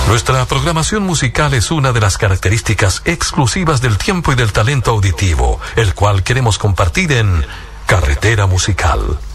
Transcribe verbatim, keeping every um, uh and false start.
Nuestra programación musical es una de las características exclusivas del tiempo y del talento auditivo, el cual queremos compartir en Carretera Musical.